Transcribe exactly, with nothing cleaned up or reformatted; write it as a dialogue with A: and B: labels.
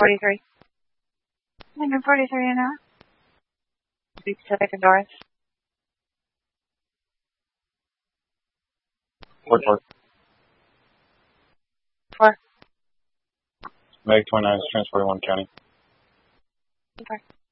A: forty-three.
B: Number forty-three and out.
A: Pacific Endurance.
C: Four, four.
A: Four.
C: Meg twenty-nine is transferring one county.
A: Okay.